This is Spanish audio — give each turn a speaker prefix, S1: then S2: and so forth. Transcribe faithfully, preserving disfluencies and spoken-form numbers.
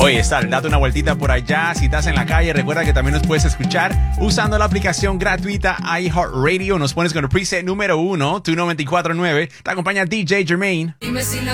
S1: Oye, Sal, date una vueltita por allá. Si estás en la calle, recuerda que también nos puedes escuchar usando la aplicación gratuita iHeartRadio. Nos pones con el preset número uno, tu noventa y cuatro punto nueve. Te acompaña D J Jermaine.
S2: Dime si la